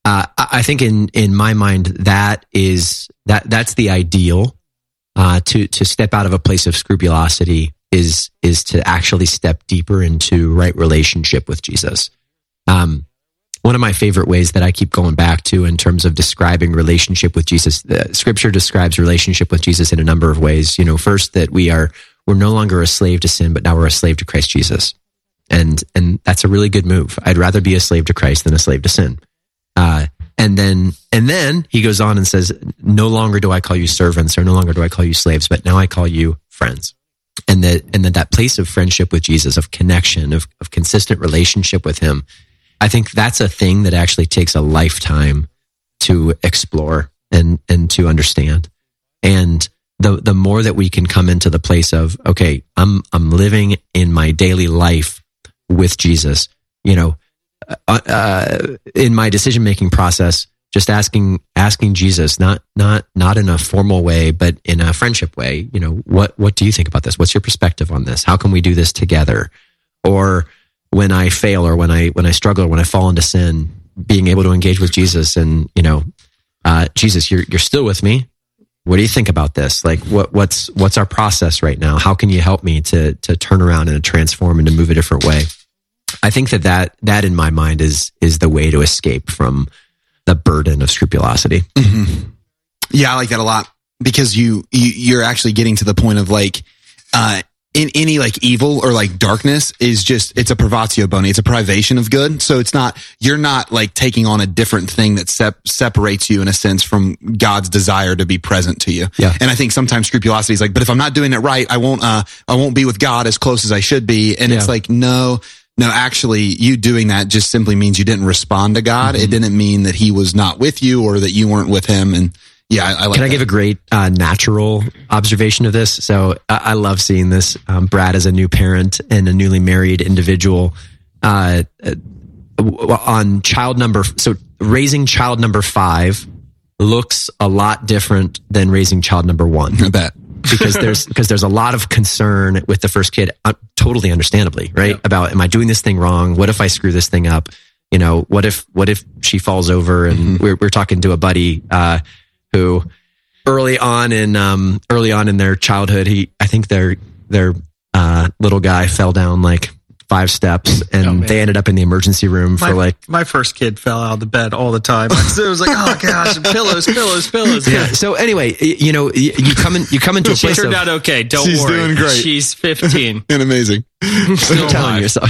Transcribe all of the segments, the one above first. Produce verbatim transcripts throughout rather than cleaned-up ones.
uh, I think in in my mind that is that that's the ideal. Uh, to to step out of a place of scrupulosity is is to actually step deeper into right relationship with Jesus. Um, one of my favorite ways that I keep going back to in terms of describing relationship with Jesus, the Scripture describes relationship with Jesus in a number of ways. You know, first that we are we're no longer a slave to sin, but now we're a slave to Christ Jesus, and and that's a really good move. I'd rather be a slave to Christ than a slave to sin. Uh, And then, and then he goes on and says, no longer do I call you servants, or no longer do I call you slaves, but now I call you friends. And that, and that, that place of friendship with Jesus, of connection, of, of consistent relationship with him, I think that's a thing that actually takes a lifetime to explore and, and to understand. And the, the more that we can come into the place of, okay, I'm, I'm living in my daily life with Jesus, you know, Uh, in my decision-making process, just asking asking Jesus, not not not in a formal way, but in a friendship way. You know, what what do you think about this? What's your perspective on this? How can we do this together? Or when I fail, or when I when I struggle, or when I fall into sin, being able to engage with Jesus, and you know, uh, Jesus, you're you're still with me. What do you think about this? Like, what what's what's our process right now? How can you help me to to turn around and to transform and to move a different way? I think that, that that in my mind is is the way to escape from the burden of scrupulosity. Mm-hmm. Yeah, I like that a lot, because you, you you're actually getting to the point of like uh, in any like evil or like darkness is just, it's a privatio boni, it's a privation of good. So it's not, you're not like taking on a different thing that sep- separates you in a sense from God's desire to be present to you. Yeah. And I think sometimes scrupulosity is like, but if I'm not doing it right, I won't uh I won't be with God as close as I should be. And yeah. It's like, no. No, actually, you doing that just simply means you didn't respond to God. Mm-hmm. It didn't mean that he was not with you or that you weren't with him. And yeah, I, I like Can I that. give a great uh, natural observation of this? So I, I love seeing this. Um, Brad is a new parent and a newly married individual. Uh, on child number, so raising child number five looks a lot different than raising child number one. I bet. because there's because there's a lot of concern with the first kid, uh, totally understandably, right? Yeah. About, am I doing this thing wrong? What if I screw this thing up? You know, what if what if she falls over? And mm-hmm. we're we're talking to a buddy uh, who early on in um, early on in their childhood, he I think their their uh, little guy fell down like five steps, and oh, they ended up in the emergency room my, for like. My first kid fell out of the bed all the time. So it was like, oh gosh, pillows, pillows, pillows. Yeah. So anyway, you know, you come in, you come into a she place. She turned of, out okay. Don't she's worry. Doing great. She's fifteen and amazing. Still telling yourself.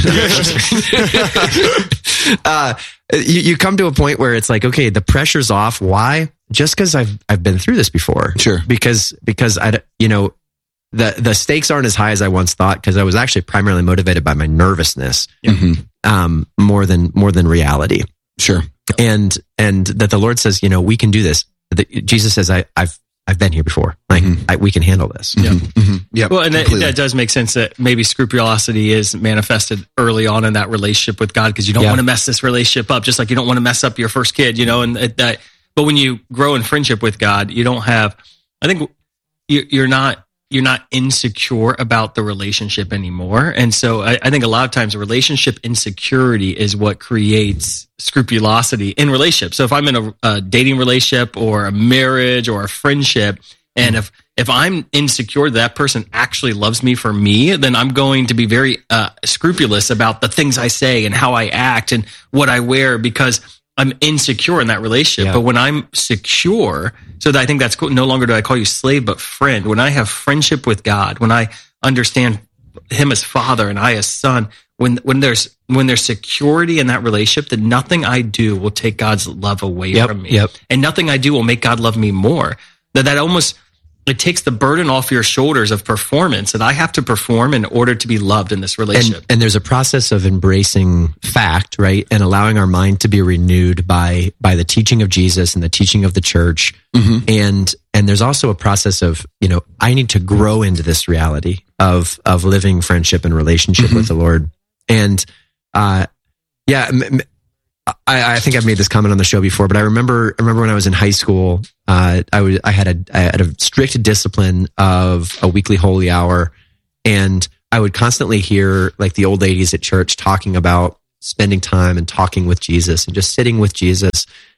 uh, you, you come to a point where it's like, okay, the pressure's off. Why? Just because I've I've been through this before. Sure. Because because I you know. The the stakes aren't as high as I once thought, because I was actually primarily motivated by my nervousness, mm-hmm. um, more than more than reality. Sure, and and that the Lord says, you know, we can do this. The, Jesus says, I, I've I've been here before. Like mm-hmm. I, we can handle this. Yeah, mm-hmm. yeah. Well, and that, that does make sense that maybe scrupulosity is manifested early on in that relationship with God, because you don't yeah. want to mess this relationship up, just like you don't want to mess up your first kid, you know. And that, but when you grow in friendship with God, you don't have. I think you're not. You're not insecure about the relationship anymore. And so I, I think a lot of times relationship insecurity is what creates scrupulosity in relationships. So if I'm in a, a dating relationship or a marriage or a friendship, and if, if I'm insecure that, that person actually loves me for me, then I'm going to be very uh, scrupulous about the things I say and how I act and what I wear, because I'm insecure in that relationship. Yeah. But when I'm secure, so that I think that's cool. No longer do I call you slave, but friend. When I have friendship with God, when I understand him as father and I as son, when when there's when there's security in that relationship, that nothing I do will take God's love away yep, from me. Yep. And nothing I do will make God love me more. That that almost it takes the burden off your shoulders of performance, that I have to perform in order to be loved in this relationship. And, and there's a process of embracing fact, right? And allowing our mind to be renewed by by the teaching of Jesus and the teaching of the church. Mm-hmm. And and there's also a process of, you know, I need to grow into this reality of of living friendship and relationship mm-hmm. with the Lord. And uh, yeah, m- m- I, I think I've made this comment on the show before, but I remember I remember when I was in high school, uh, I was I had a I had a strict discipline of a weekly holy hour, and I would constantly hear like the old ladies at church talking about spending time and talking with Jesus and just sitting with Jesus.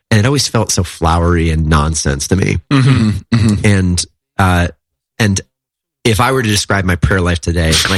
and it always felt so flowery and nonsense to me. Mm-hmm. Mm-hmm. And uh, and if I were to describe my prayer life today, like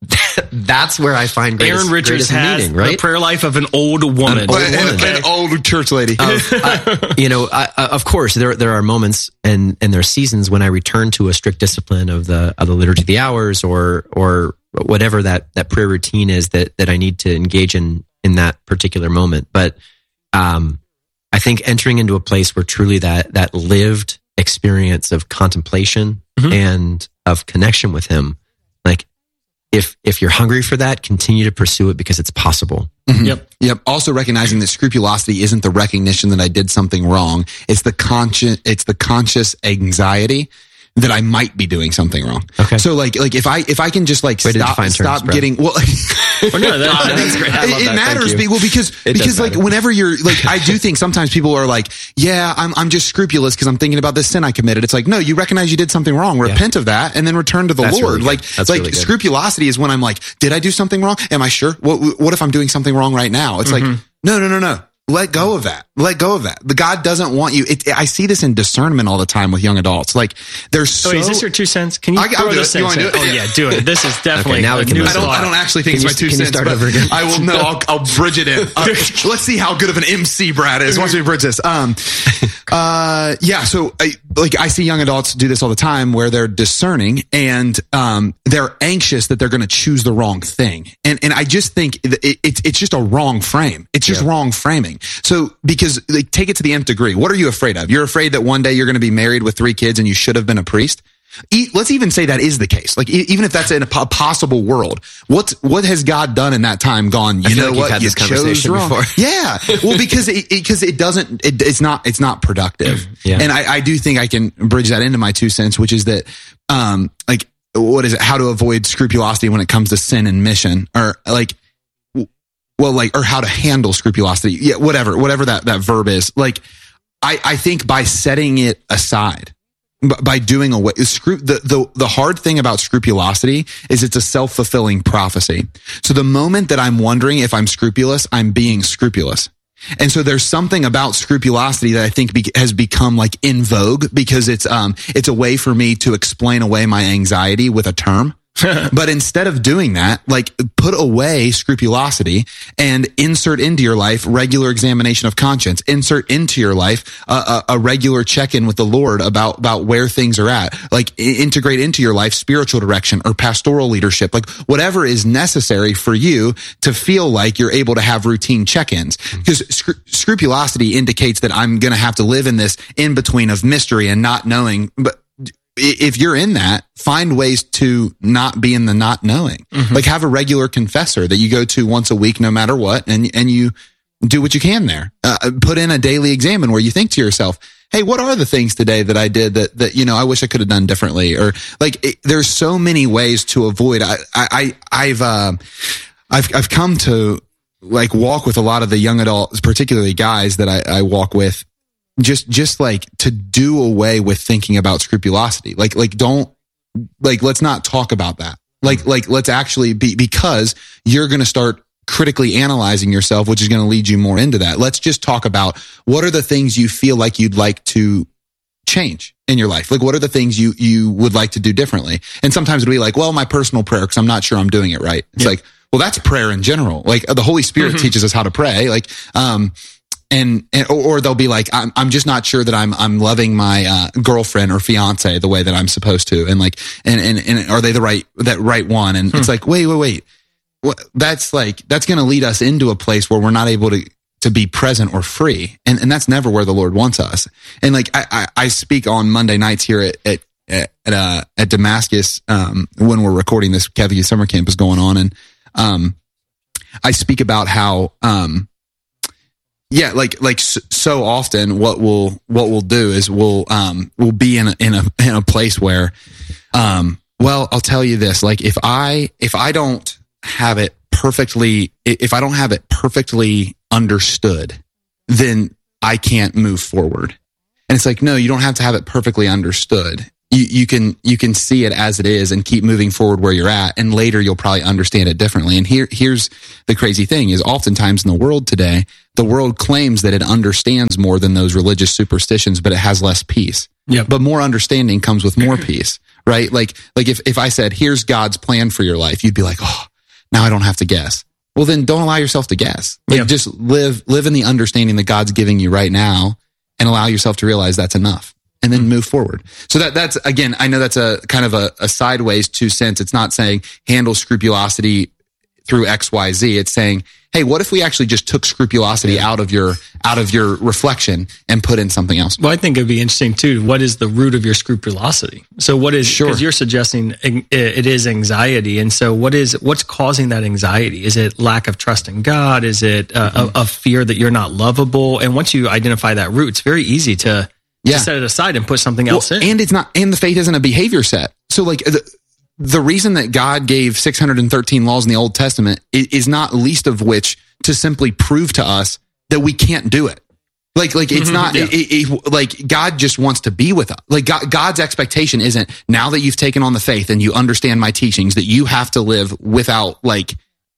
that's where I find greatest, Aaron Richards has meaning, right? the prayer life of an old woman, An old woman. An, an old church lady. Of, I, you know, I, I, of course, there there are moments and and there are seasons when I return to a strict discipline of the of the liturgy of the hours, or or whatever that that prayer routine is that that I need to engage in in that particular moment. But um, I think entering into a place where truly that that lived experience of contemplation mm-hmm. and of connection with Him, like. If if you're hungry for that, continue to pursue it because it's possible. Mm-hmm. Yep. Yep. Also recognizing that scrupulosity isn't the recognition that I did something wrong. It's the conscious, it's the conscious anxiety that I might be doing something wrong. Okay. So like, like if I, if I can just like Way stop, terms, stop bro. getting, well, well no, that, that's great. I love it, it that. matters, Thank you. well, because, It does because like matter. whenever you're like, I do think sometimes people are like, yeah, I'm, I'm just scrupulous because I'm thinking about this sin I committed. It's like, no, you recognize you did something wrong, repent of that, and then return to the That's Lord. really like, good. That's like really good. scrupulosity is when I'm like, did I do something wrong? Am I sure? What, what if I'm doing something wrong right now? It's Mm-hmm. like, no, no, no, no. Let go of that. Let go of that. The God doesn't want you. It, I see this in discernment all the time with young adults. Like there's so. Oh, is this your two cents? Can you I- I'll throw do this it. You in? wanna do it? Oh yeah, do it. This is definitely Okay, now we a can new listen. I don't, thought. I don't actually think Can it's you- my two can you cents, start but over again? I will no. I'll, I'll bridge it in. Uh, let's see how good of an M C Brad is. Once we bridge this, um, uh, yeah. So, I, like, I see young adults do this all the time, where they're discerning and um, they're anxious that they're going to choose the wrong thing, and and I just think it, it, it's it's just a wrong frame. It's just Yeah. wrong framing. So because like, take it to the nth degree. What are you afraid of? You're afraid that one day you're going to be married with three kids and you should have been a priest. E- Let's even say that is the case. Like, e- even if that's in a po- possible world, what's, what has God done in that time gone, you feel know like you've what? had You this chose conversation wrong. before. Yeah. Well, because it, because it, it doesn't, it, it's not, it's not productive. Yeah. And I, I do think I can bridge that into my two cents, which is that, um, like, what is it? How to avoid scrupulosity when it comes to sin and mission, or like, well, like, or how to handle scrupulosity. Yeah. Whatever, whatever that, that verb is. Like, I, I think by setting it aside, by doing away, scru- the, the, the hard thing about scrupulosity is it's a self-fulfilling prophecy. So the moment that I'm wondering if I'm scrupulous, I'm being scrupulous. And so there's something about scrupulosity that I think be- has become like in vogue because it's, um, it's a way for me to explain away my anxiety with a term. But instead of doing that, like, put away scrupulosity and insert into your life regular examination of conscience. Insert into your life a, a, a regular check-in with the Lord about, about where things are at. Like, i- integrate into your life spiritual direction or pastoral leadership, like whatever is necessary for you to feel like you're able to have routine check-ins. Because scru- scrupulosity indicates that I'm going to have to live in this in between of mystery and not knowing, but if you're in that, find ways to not be in the not knowing. Mm-hmm. Like, have a regular confessor that you go to once a week, no matter what, and and you do what you can there. Uh, put in a daily examine where you think to yourself, hey, what are the things today that I did that, that, you know, I wish I could have done differently? Or like, it, there's so many ways to avoid. I, I, I've, uh, I've, I've come to like walk with a lot of the young adults, particularly guys that I, I walk with. Just, just like to do away with thinking about scrupulosity. Like, like don't, like, let's not talk about that. Like, like, let's actually be, because you're going to start critically analyzing yourself, which is going to lead you more into that. Let's just talk about what are the things you feel like you'd like to change in your life. Like, what are the things you, you would like to do differently? And sometimes it'll be like, well, my personal prayer, because I'm not sure I'm doing it right. It's Yeah. like, well, that's prayer in general. Like, the Holy Spirit Mm-hmm. teaches us how to pray. Like, um, And, and or they'll be like, I'm I'm just not sure that I'm I'm loving my uh, girlfriend or fiance the way that I'm supposed to, and like, and and and are they the right that right one? And Hmm. it's like, wait, wait, wait, what? That's like that's going to lead us into a place where we're not able to to be present or free, and and that's never where the Lord wants us. And like I I, I speak on Monday nights here at at at, uh, at Damascus um, when we're recording this. Kevin Summer Camp is going on, and um, I speak about how um. Yeah, like like so often, what we'll what we'll do is we'll um we'll be in a, in a in a place where, um well, I'll tell you this, like if I if I don't have it perfectly if I don't have it perfectly understood, then I can't move forward. And it's like, no, you don't have to have it perfectly understood. you, you can you can see it as it is and keep moving forward where you're at, and later you'll probably understand it differently. And here here's the crazy thing is oftentimes in the world today, the world claims that it understands more than those religious superstitions, but it has less peace. Yep. But more understanding comes with more peace, right? Like like if, if I said, here's God's plan for your life, you'd be like, oh, now I don't have to guess. Well, then don't allow yourself to guess. Like Yep. just live live in the understanding that God's giving you right now, and allow yourself to realize that's enough. And then move forward. So that that's, again, I know that's a kind of a, a sideways two cents. It's not saying handle scrupulosity through X, Y, Z. It's saying, hey, what if we actually just took scrupulosity yeah. out of your, out of your reflection and put in something else? Well, I think it'd be interesting too. What is the root of your scrupulosity? So what is, sure. because you're suggesting it is anxiety. And so what is, what's causing that anxiety? Is it lack of trust in God? Is it uh, mm-hmm. a, a fear that you're not lovable? And once you identify that root, it's very easy to, Yeah. to set it aside and put something else well, in. And it's not, and the faith isn't a behavior set. So like the, the reason that God gave six hundred thirteen laws in the Old Testament is, is not least of which to simply prove to us that we can't do it. Like, like it's Mm-hmm, not yeah. it, it, like God just wants to be with us. Like God, God's expectation isn't now that you've taken on the faith and you understand my teachings that you have to live without like,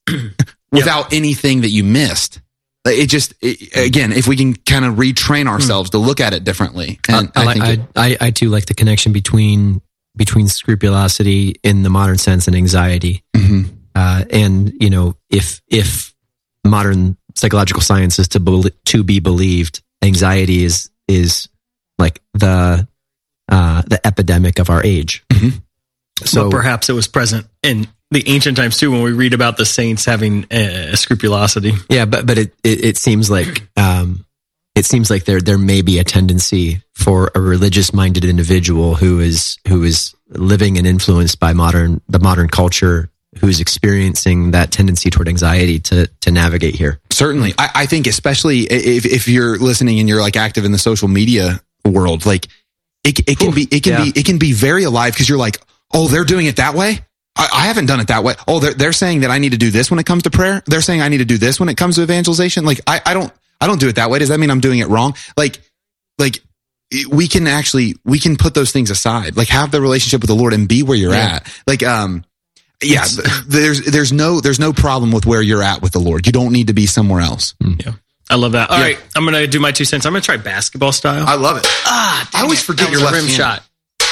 without anything that you missed. It just, it, again, if we can kind of retrain ourselves to look at it differently. And I, I, think I, it, I, I too like the connection between between scrupulosity in the modern sense and anxiety. mm-hmm. Uh, and you know, if if modern psychological science is to be, to be believed, anxiety is is like the uh, the epidemic of our age. Mm-hmm. So but perhaps it was present in the ancient times too, when we read about the saints having uh, scrupulosity. Yeah, but but it it, it seems like um, it seems like there there may be a tendency for a religious minded individual who is who is living and influenced by modern the modern culture, who's experiencing that tendency toward anxiety to to navigate here. Certainly, I, I think especially if if you're listening and you're like active in the social media world, like it it can Ooh, be it can yeah. be it can be very alive because you're like, oh, they're doing it that way. I, I haven't done it that way. Oh, they're, they're saying that I need to do this when it comes to prayer. They're saying I need to do this when it comes to evangelization. Like, I, I don't, I don't do it that way. Does that mean I'm doing it wrong? Like, like we can actually, we can put those things aside, like have the relationship with the Lord and be where you're yeah. at. Like, um, yeah, it's, there's, there's no, there's no problem with where you're at with the Lord. You don't need to be somewhere else. Yeah. I love that. All yeah. right. I'm going to do my two cents. I'm going to try basketball style. I love it. Ah, I always it. forget that your left rim hand. shot.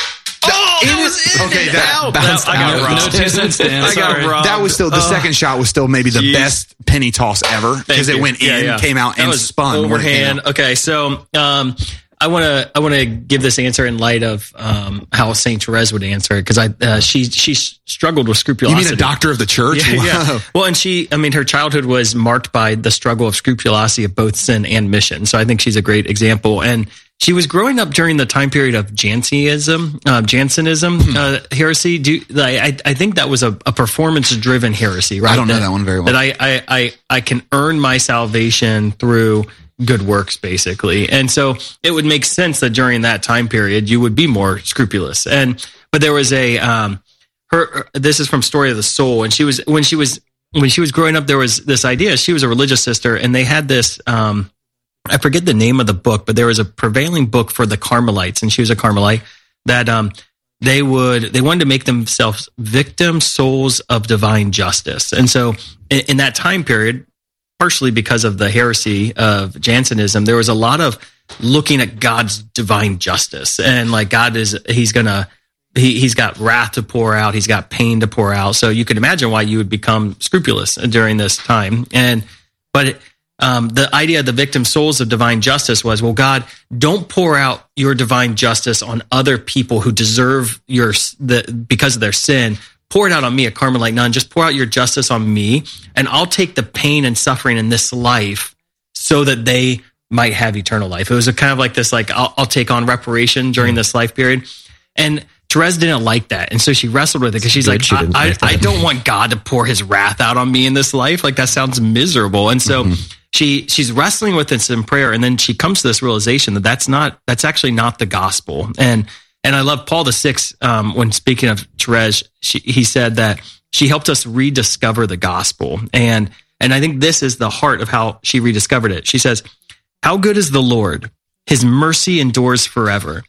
Oh, that was in okay, it. that bounced no, I got out. robbed. No two cents, Dan. I got robbed. That was still the uh, second shot was still maybe the geez. best penny toss ever because it went in, yeah, yeah. came out, that and spun overhand. Okay, so um, I want to I want to give this answer in light of um, how Saint Therese would answer it because I uh, she she struggled with scrupulosity. You mean a doctor of the church? Yeah, yeah. Well, and she I mean her childhood was marked by the struggle of scrupulosity of both sin and mission. So I think she's a great example. And she was growing up during the time period of Jansenism, uh, Jansenism hmm. uh, heresy. Do, I, I think that was a, a performance-driven heresy, right? I don't that, know that one very well. That I, I, I, I can earn my salvation through good works, basically. And so it would make sense that during that time period, you would be more scrupulous. And but there was a um, her. This is from Story of the Soul, and she was when she was when she was growing up, there was this idea. She was a religious sister, and they had this. Um, I forget the name of the book, but there was a prevailing book for the Carmelites, and she was a Carmelite, that um, they would they wanted to make themselves victim souls of divine justice. And so in, in that time period, partially because of the heresy of Jansenism, there was a lot of looking at God's divine justice. And like God is, he's going to, he, he's got wrath to pour out. He's got pain to pour out. So you can imagine why you would become scrupulous during this time. And, but it, Um, the idea of the victim souls of divine justice was, well, God, don't pour out your divine justice on other people who deserve your the because of their sin. Pour it out on me, a Carmelite nun. Just pour out your justice on me, and I'll take the pain and suffering in this life so that they might have eternal life. It was a kind of like this, like I'll, I'll take on reparation during this life period. And Therese didn't like that. And so she wrestled with it because she's Good, like, she I, like I, I don't want God to pour his wrath out on me in this life. Like that sounds miserable. And so mm-hmm. she she's wrestling with this in prayer. And then she comes to this realization that that's not, that's actually not the gospel. And and I love Paul the Sixth, um, when speaking of Therese, she, he said that she helped us rediscover the gospel. And and I think this is the heart of how she rediscovered it. She says, how good is the Lord? His mercy endures forever.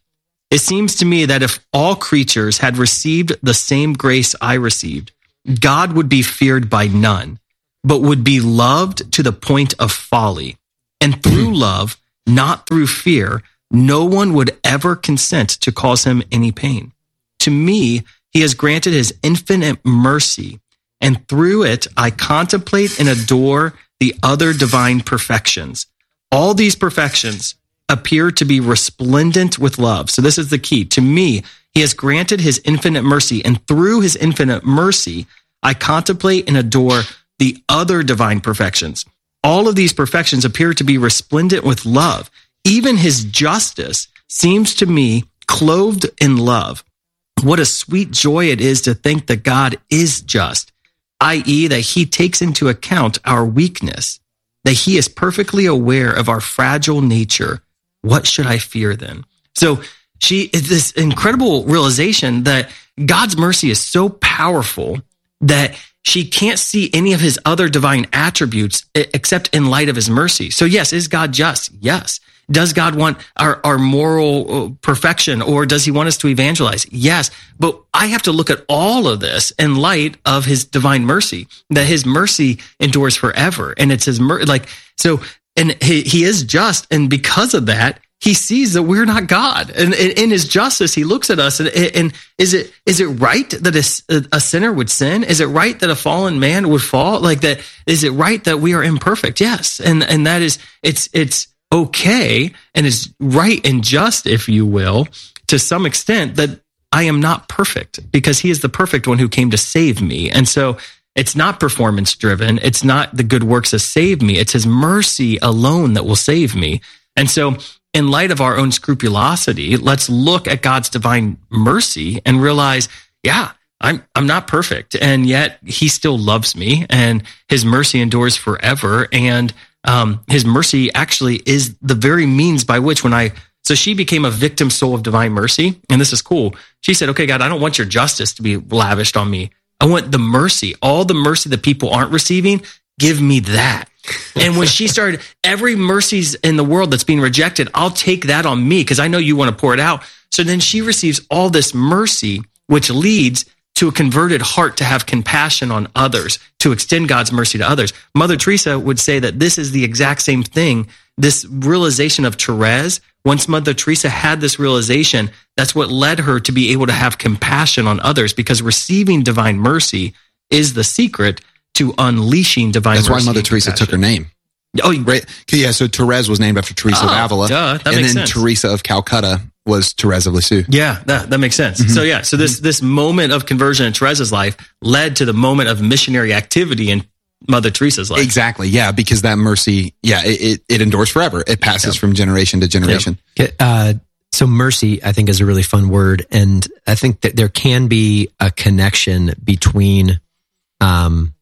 It seems to me that if all creatures had received the same grace I received, God would be feared by none, but would be loved to the point of folly. And through love, not through fear, no one would ever consent to cause him any pain. To me, he has granted his infinite mercy, and through it, I contemplate and adore the other divine perfections. All these perfections appear to be resplendent with love. So this is the key. To me, he has granted his infinite mercy, and through his infinite mercy, I contemplate and adore the other divine perfections. All of these perfections appear to be resplendent with love. Even his justice seems to me clothed in love. What a sweet joy it is to think that God is just, that is that he takes into account our weakness, that he is perfectly aware of our fragile nature. What should I fear then? So she is this incredible realization that God's mercy is so powerful that she can't see any of his other divine attributes except in light of his mercy. So yes, is God just? Yes. Does God want our, our moral perfection, or does he want us to evangelize? Yes. But I have to look at all of this in light of his divine mercy, that his mercy endures forever. And it's his mercy, like, so, and he, he is just. And because of that, he sees that we're not God. And in his justice, he looks at us and, and is it, is it right that a, a sinner would sin? Is it right that a fallen man would fall? Like that, is it right that we are imperfect? Yes. And, and that is, it's, it's, okay, and is right and just, if you will, to some extent, that I am not perfect, because he is the perfect one who came to save me. And so it's not performance driven. It's not the good works that save me. It's his mercy alone that will save me. And so in light of our own scrupulosity, let's look at God's divine mercy and realize, yeah, I'm I'm not perfect, and yet he still loves me, and his mercy endures forever. And Um, his mercy actually is the very means by which when I, so she became a victim soul of divine mercy. And this is cool. She said, okay, God, I don't want your justice to be lavished on me. I want the mercy, all the mercy that people aren't receiving. Give me that. And when she started, every mercies in the world that's being rejected, I'll take that on me because I know you want to pour it out. So then she receives all this mercy, which leads to a converted heart to have compassion on others, to extend God's mercy to others. Mother Teresa would say that this is the exact same thing. This realization of Therese, once Mother Teresa had this realization, that's what led her to be able to have compassion on others, because receiving divine mercy is the secret to unleashing divine mercy. That's why Mother Teresa took her name. Oh, right. Yeah, so Therese was named after Teresa oh, of Avila. Duh, that and makes then sense. Teresa of Calcutta was Therese of Lisieux. Yeah, that, that makes sense. Mm-hmm. So yeah, so this this moment of conversion in Therese's life led to the moment of missionary activity in Mother Teresa's life. Exactly. Yeah, because that mercy, yeah, it, it, it endures forever. It passes yep. from generation to generation. Yep. Uh, so mercy, I think, is a really fun word. And I think that there can be a connection between um,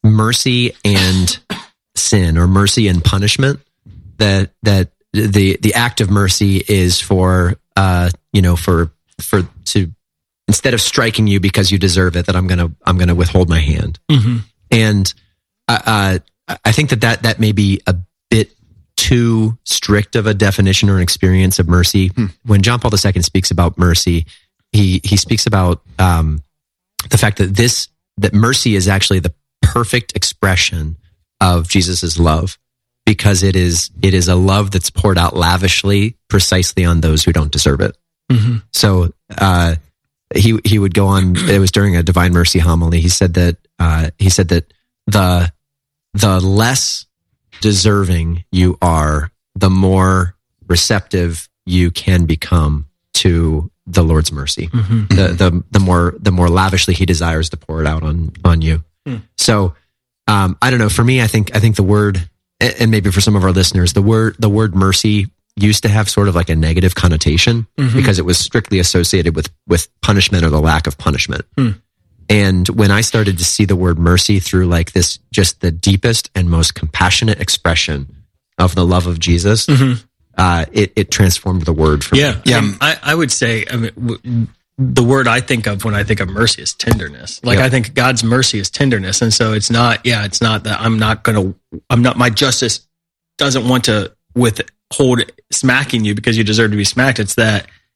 mercy and sin, or mercy and punishment. That that the the act of mercy is for uh you know for for to instead of striking you because you deserve it, that I'm gonna I'm gonna withhold my hand. Mm-hmm. And uh, I think that, that that may be a bit too strict of a definition or an experience of mercy. Hmm. When John Paul the Second speaks about mercy, he he speaks about um, the fact that this that mercy is actually the perfect expression of Jesus's love, because it is it is a love that's poured out lavishly, precisely on those who don't deserve it. Mm-hmm. So uh, he he would go on. It was during a Divine Mercy homily. He said that uh, he said that the the less deserving you are, the more receptive you can become to the Lord's mercy. Mm-hmm. The the the more the more lavishly He desires to pour it out on on you. Mm. So um, I don't know. For me, I think I think the word, and maybe for some of our listeners, the word the word mercy used to have sort of like a negative connotation, mm-hmm. because it was strictly associated with with punishment or the lack of punishment. Mm. And when I started to see the word mercy through like this, just the deepest and most compassionate expression of the love of Jesus, mm-hmm. uh, it, it transformed the word for yeah. me. Yeah, um, I, I would say, I mean, w- the word I think of when I think of mercy is tenderness. Like, yep. I think God's mercy is tenderness. And so it's not, yeah, it's not that I'm not going to, I'm not, my justice doesn't want to withhold smacking you because you deserve to be smacked. It's that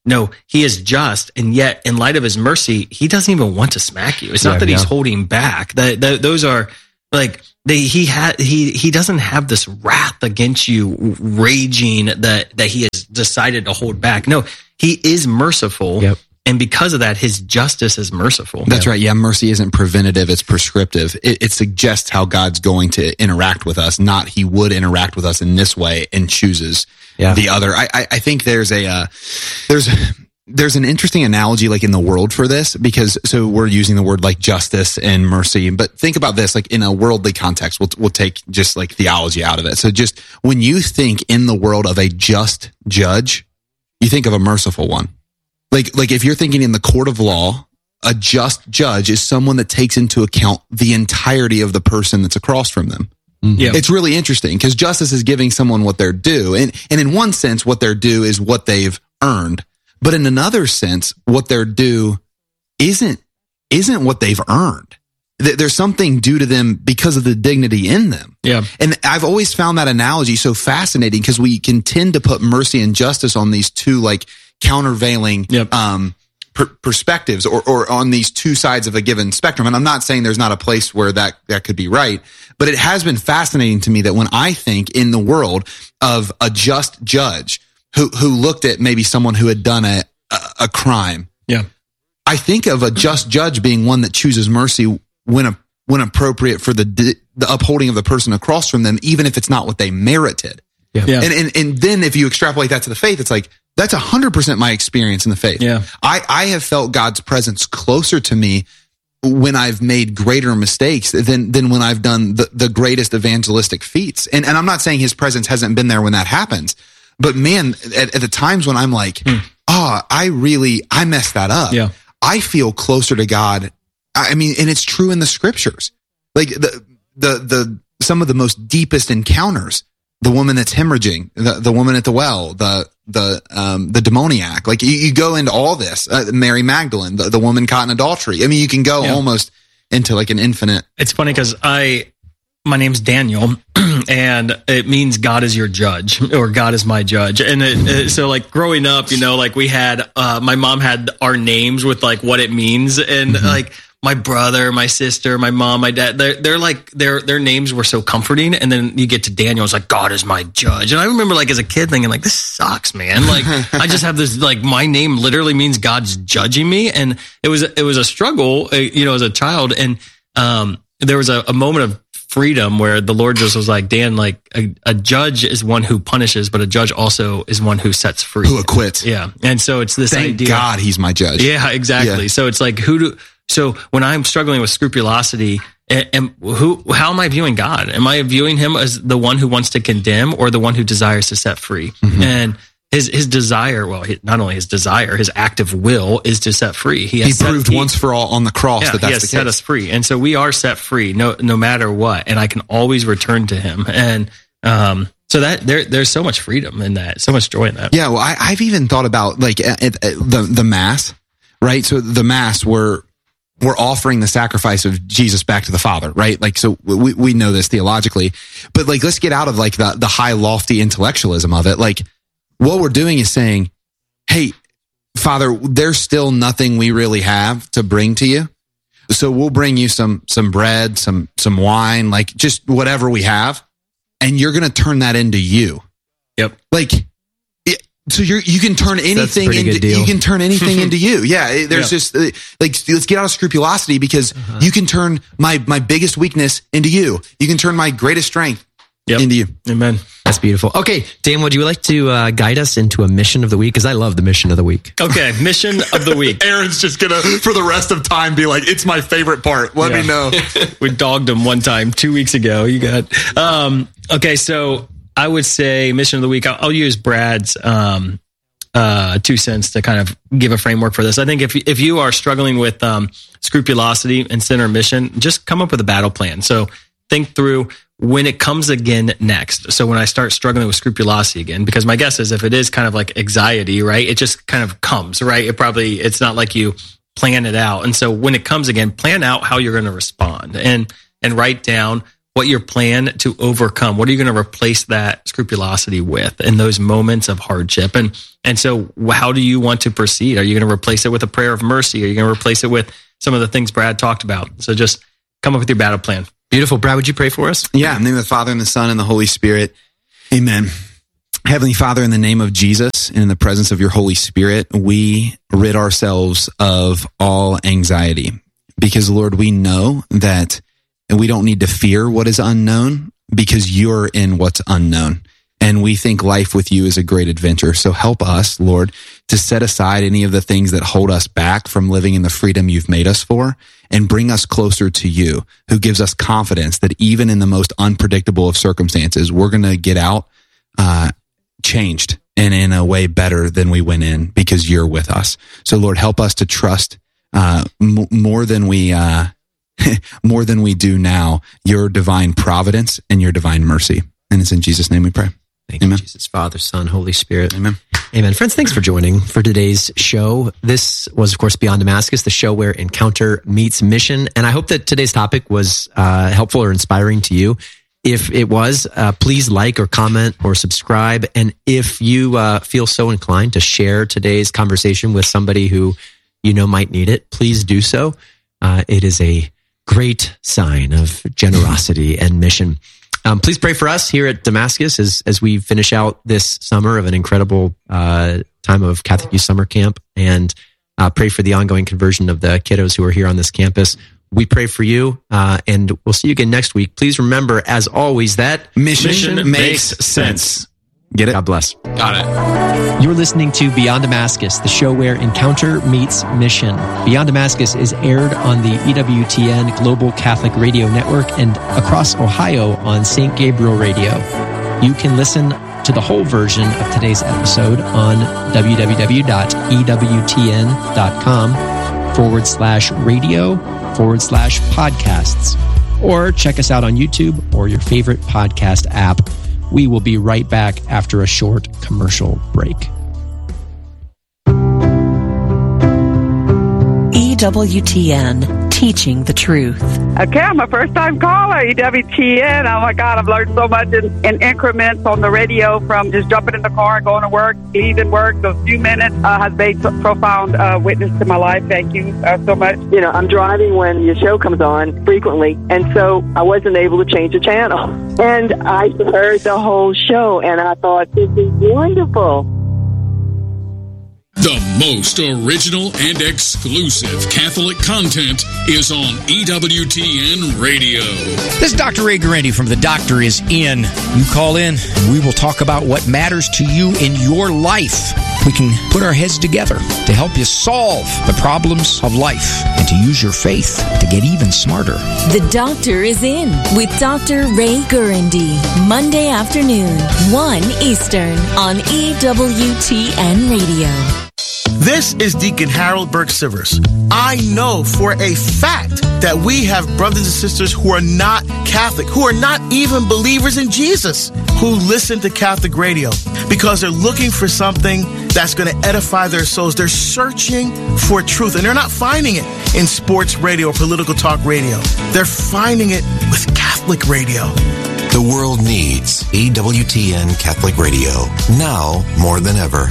no, he is just, and yet in light of his mercy, he doesn't even want to smack you. It's not Yeah, that he's yeah. holding back. That, that those are like they he had he he doesn't have this wrath against you raging that that he has decided to hold back. No, he is merciful. Yep. And because of that, his justice is merciful. That's right. Yeah, mercy isn't preventative; it's prescriptive. It, it suggests how God's going to interact with us, not He would interact with us in this way and chooses Yeah. the other. I, I, I think there's a uh, there's there's an interesting analogy like in the world for this, because so we're using the word like justice and mercy, but think about this like in a worldly context. We'll we'll take just like theology out of it. So just when you think in the world of a just judge, you think of a merciful one. Like, like if you're thinking in the court of law, a just judge is someone that takes into account the entirety of the person that's across from them. Yeah. It's really interesting because justice is giving someone what they're due. And, and in one sense, what they're due is what they've earned. But in another sense, what they're due isn't, isn't what they've earned. Th- There's something due to them because of the dignity in them. Yeah. And I've always found that analogy so fascinating because we can tend to put mercy and justice on these two like countervailing Yep. um, per- perspectives or, or on these two sides of a given spectrum. And I'm not saying there's not a place where that, that could be right, but it has been fascinating to me that when I think in the world of a just judge who, who looked at maybe someone who had done a, a, a crime, Yeah. I think of a just judge being one that chooses mercy when a, when appropriate for the the upholding of the person across from them, even if it's not what they merited. Yeah. Yeah. And, and and then if you extrapolate that to the faith, it's like that's a hundred percent my experience in the faith. Yeah. I I have felt God's presence closer to me when I've made greater mistakes than than when I've done the, the greatest evangelistic feats. And and I'm not saying His presence hasn't been there when that happens, but man, at, at the times when I'm like, Hmm. oh, I really I messed that up. Yeah. I feel closer to God. I mean, and it's true in the scriptures. Like the the the some of the most deepest encounters. The woman that's hemorrhaging, the, the woman at the well, the the um, the demoniac. Like you, you go into all this. Uh, Mary Magdalene, the, the woman caught in adultery. I mean, you can go Yeah. almost into like an infinite. It's funny because I, my name's Daniel, and it means God is your judge, or God is my judge. And it, it, so, like growing up, you know, like we had, uh, my mom had our names with like what it means, and Mm-hmm. like my brother, my sister, my mom, my dad, they're they're like their their names were so comforting. And then you get to Daniel, it's like God is my judge. And I remember like as a kid thinking like this sucks, man. Like I just have this like my name literally means God's judging me, and it was it was a struggle, uh, you know, as a child. And um, there was a, a moment of freedom where the Lord just was like, Dan, like a, a judge is one who punishes, but a judge also is one who sets free, Who acquits. Yeah, and so it's this Thank idea. God He's my judge. Yeah, exactly. Yeah. So it's like who do so when I'm struggling with scrupulosity, and who how am I viewing God? Am I viewing Him as the one who wants to condemn or the one who desires to set free? Mm-hmm. And his his desire, well, he, not only his desire, his active will is to set free. He, has He set, proved he- once for all on the cross yeah, that he that's has the set case. us free, and so we are set free, no no matter what, and I can always return to Him. And um, so that there there's so much freedom in that, so much joy in that. Yeah, well, I, I've even thought about like at, at the the mass, right? So the mass, we're we're offering the sacrifice of Jesus back to the Father, right? Like, so we we know this theologically, but like, let's get out of like the the high lofty intellectualism of it. Like, what we're doing is saying, hey, Father, there's still nothing we really have to bring to you, so we'll bring you some some bread, some some wine, like just whatever we have, and you're going to turn that into you. Yep. Like, it, so you're, you can turn anything pretty into, good deal. you can turn anything into you. Yeah. it- There's Yeah. just uh, like, let's get out of scrupulosity because Uh-huh. you can turn my, my biggest weakness into you. You can turn my greatest strength Yep. into you. Amen. That's beautiful. Okay, Dan, would you like to uh, guide us into a mission of the week? Because I love the mission of the week. Okay, mission of the week. Aaron's just going to, for the rest of time, be like, it's my favorite part. Let Yeah. me know. We dogged him one time two weeks ago. You got um, okay. So I would say mission of the week. I'll, I'll use Brad's um, uh, two cents to kind of give a framework for this. I think if if you are struggling with um, scrupulosity and sin or mission, just come up with a battle plan. So think through when it comes again next. So when I start struggling with scrupulosity again, because my guess is if it is kind of like anxiety, right? It just kind of comes, right? It probably it's not like you plan it out. And so when it comes again, plan out how you're going to respond and and write down what your plan to overcome, what are you going to replace that scrupulosity with in those moments of hardship? And and so how do you want to proceed? Are you going to replace it with a prayer of mercy? Are you going to replace it with some of the things Brad talked about? So just come up with your battle plan. Beautiful. Brad, would you pray for us? Yeah, in the name of the Father and the Son and the Holy Spirit. Amen. Heavenly Father, in the name of Jesus and in the presence of your Holy Spirit, we rid ourselves of all anxiety. Because, Lord, we know that we don't need to fear what is unknown because you're in what's unknown. And we think life with you is a great adventure. So help us, Lord, to set aside any of the things that hold us back from living in the freedom you've made us for and bring us closer to you, who gives us confidence that even in the most unpredictable of circumstances, we're going to get out uh, changed and in a way better than we went in because you're with us. So, Lord, help us to trust uh, m- more than we uh, more than we do now, your divine providence and your divine mercy. And it's in Jesus' name we pray. Thank Amen. You, Jesus, Father, Son, Holy Spirit. Amen. Amen. Friends, thanks for joining for today's show. This was, of course, Beyond Damascus, the show where encounter meets mission. And I hope that today's topic was uh, helpful or inspiring to you. If it was, uh, please like or comment or subscribe. And if you uh, feel so inclined to share today's conversation with somebody who you know might need it, please do so. Uh, it is a great sign of generosity and mission. Um, please pray for us here at Damascus as as we finish out this summer of an incredible uh, time of Catholic Youth Summer Camp, and uh, pray for the ongoing conversion of the kiddos who are here on this campus. We pray for you, uh, and we'll see you again next week. Please remember, as always, that mission, mission makes sense. sense. Get it? God bless. Got it. You're listening to Beyond Damascus, the show where encounter meets mission. Beyond Damascus is aired on the E W T N Global Catholic Radio Network and across Ohio on Saint Gabriel Radio. You can listen to the whole version of today's episode on www.ewtn.com forward slash radio forward slash podcasts. Or check us out on YouTube or your favorite podcast app. We will be right back after a short commercial break. E W T N, teaching the truth. Okay, I'm a first-time caller, E W T N. Oh, my God, I've learned so much in, in increments on the radio from just jumping in the car and going to work, leaving work. Those few minutes uh, has made a profound uh, witness to my life. Thank you uh, so much. You know, I'm driving when your show comes on frequently, and so I wasn't able to change the channel. And I heard the whole show, and I thought, this is wonderful. The most original and exclusive Catholic content is on E W T N Radio. This is Doctor Ray Guarendi from The Doctor Is In. You call in, and we will talk about what matters to you in your life. We can put our heads together to help you solve the problems of life and to use your faith to get even smarter. The Doctor Is In with Doctor Ray Guarendi. Monday afternoon, one Eastern on E W T N Radio. This is Deacon Harold Burke Sivers. I know for a fact that we have brothers and sisters who are not Catholic, who are not even believers in Jesus, who listen to Catholic radio because they're looking for something that's going to edify their souls. They're searching for truth, and they're not finding it in sports radio or political talk radio. They're finding it with Catholic radio. The world needs E W T N Catholic Radio, now more than ever.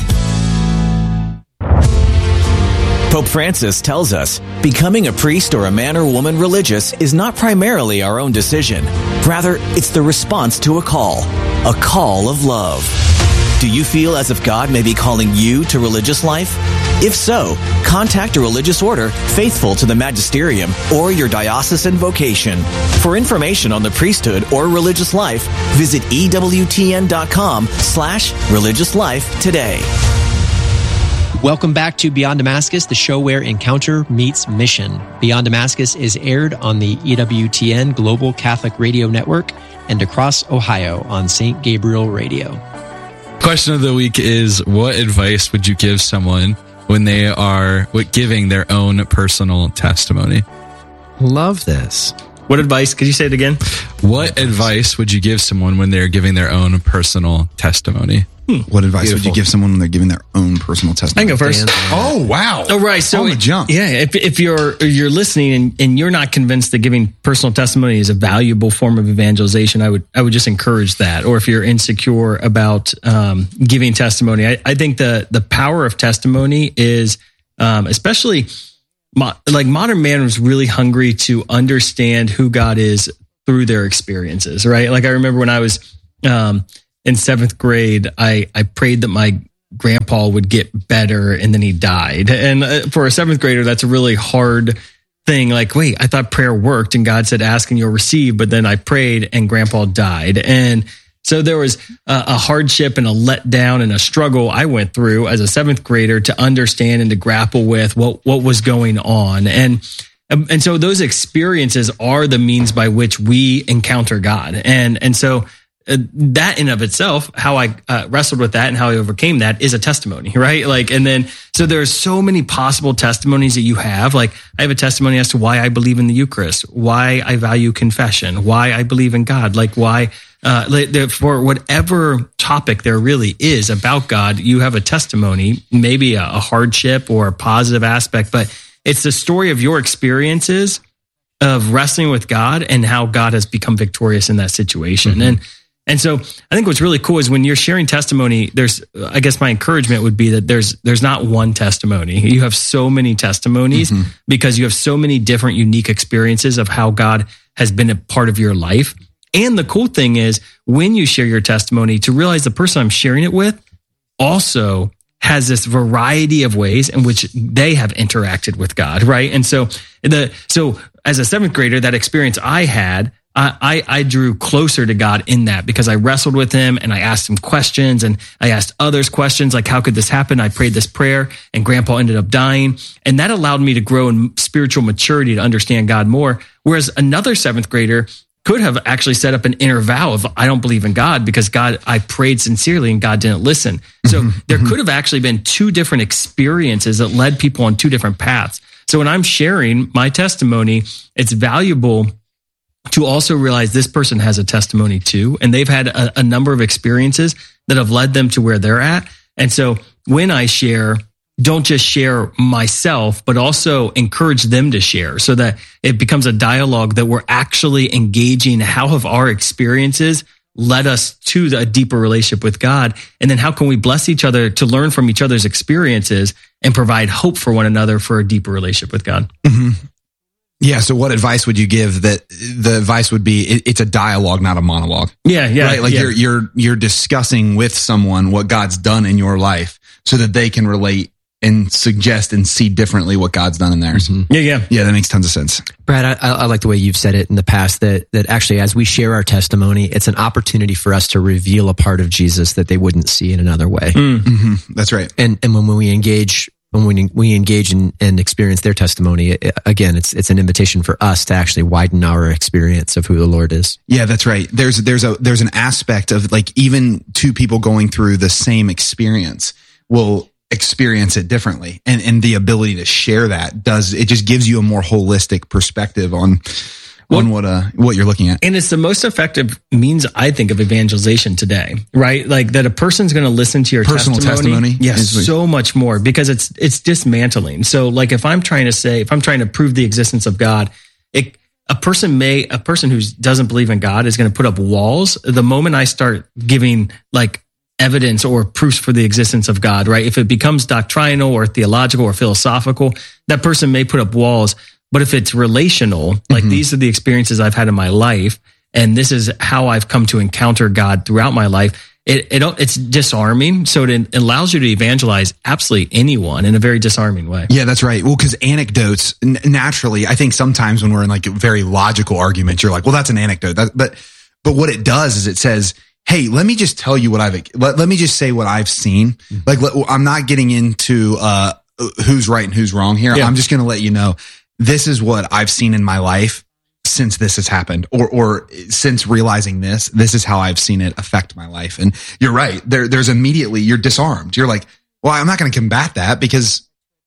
Pope Francis tells us, becoming a priest or a man or woman religious is not primarily our own decision. Rather, it's the response to a call, a call of love. Do you feel as if God may be calling you to religious life? If so, contact a religious order faithful to the magisterium or your diocesan vocation. For information on the priesthood or religious life, visit ewtn.com slash religious life today. Welcome back to Beyond Damascus, the show where encounter meets mission. Beyond Damascus is aired on the E W T N Global Catholic Radio Network and across Ohio on Saint Gabriel Radio. Question of the week is, what advice would you give someone when they are giving their own personal testimony? Love this. What advice? Could you say it again? What advice would you give someone when they're giving their own personal testimony? Hmm. What advice Beautiful. would you give someone when they're giving their own personal testimony? I can go first. Oh, wow. Oh, right. So, On the jump. Yeah, if, if you're if you're listening and, and you're not convinced that giving personal testimony is a valuable form of evangelization, I would I would just encourage that. Or if you're insecure about um, giving testimony, I, I think the the power of testimony is, um, especially mo- like modern man was really hungry to understand who God is through their experiences, right? Like I remember when I was um, in seventh grade, I, I prayed that my grandpa would get better and then he died. And uh, for a seventh grader, that's a really hard thing. Like, wait, I thought prayer worked and God said, ask and you'll receive. But then I prayed and grandpa died. And so there was a, a hardship and a letdown and a struggle I went through as a seventh grader to understand and to grapple with what, what was going on. And And so those experiences are the means by which we encounter God. And and so uh, that in of itself, how I uh, wrestled with that and how I overcame that is a testimony, right? Like, and then, so there's so many possible testimonies that you have. Like, I have a testimony as to why I believe in the Eucharist, why I value confession, why I believe in God, like why, uh, for whatever topic there really is about God, you have a testimony, maybe a, a hardship or a positive aspect, but it's the story of your experiences of wrestling with God and how God has become victorious in that situation. Mm-hmm. And and so I think what's really cool is when you're sharing testimony, there's, I guess my encouragement would be that there's there's not one testimony. You have so many testimonies mm-hmm. because you have so many different unique experiences of how God has been a part of your life. And the cool thing is when you share your testimony, to realize the person I'm sharing it with also has this variety of ways in which they have interacted with God, right? And so the so as a seventh grader, that experience I had, I, I I drew closer to God in that because I wrestled with him and I asked him questions and I asked others questions like, how could this happen? I prayed this prayer and grandpa ended up dying. And that allowed me to grow in spiritual maturity to understand God more. Whereas another seventh grader could have actually set up an inner vow of, I don't believe in God because God, I prayed sincerely and God didn't listen. So mm-hmm. there could have actually been two different experiences that led people on two different paths. So when I'm sharing my testimony, it's valuable to also realize this person has a testimony too, and they've had a, a number of experiences that have led them to where they're at. And so when I share, don't just share myself, but also encourage them to share so that it becomes a dialogue that we're actually engaging. How have our experiences led us to a deeper relationship with God? And then how can we bless each other to learn from each other's experiences and provide hope for one another for a deeper relationship with God? Mm-hmm. Yeah. So what advice would you give? That the advice would be, it, it's a dialogue, not a monologue. Yeah. Yeah. Right. Like yeah. you're, you're, you're discussing with someone what God's done in your life so that they can relate and suggest and see differently what God's done in theirs. Mm-hmm. Yeah. Yeah. Yeah. That makes tons of sense. Brad, I, I like the way you've said it in the past that, that actually, as we share our testimony, it's an opportunity for us to reveal a part of Jesus that they wouldn't see in another way. Mm-hmm. That's right. And, and when, when we engage When we, we engage in, and experience their testimony, it, again, it's it's an invitation for us to actually widen our experience of who the Lord is. Yeah, that's right. There's there's a there's an aspect of like even two people going through the same experience will experience it differently, and and the ability to share that does it just gives you a more holistic perspective on. on what uh what you're looking at. And it's the most effective means, I think, of evangelization today, right? Like that a person's going to listen to your personal testimony. testimony. Yes, like, so much more because it's it's dismantling. So like if I'm trying to say, if I'm trying to prove the existence of God, it, a person may, a person who doesn't believe in God is going to put up walls. The moment I start giving like evidence or proofs for the existence of God, right? If it becomes doctrinal or theological or philosophical, that person may put up walls. But if it's relational, like mm-hmm. these are the experiences I've had in my life, and this is how I've come to encounter God throughout my life, it, it it's disarming. So it allows you to evangelize absolutely anyone in a very disarming way. Yeah, that's right. Well, because anecdotes, n- naturally, I think sometimes when we're in like a very logical argument, you're like, well, that's an anecdote. That, but but what it does is it says, hey, let me just tell you what I've, let, let me just say what I've seen. Mm-hmm. Like, let, I'm not getting into uh, who's right and who's wrong here. Yeah. I'm just going to let you know. This is what I've seen in my life since this has happened, or or since realizing this, this is how I've seen it affect my life. And you're right. There, there's immediately, you're disarmed. You're like, well, I'm not going to combat that because